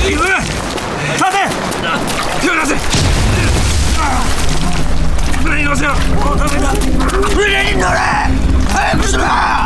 立て！手を出せ！船に乗せろ！もうダメだ！船に乗れ！早くしろ！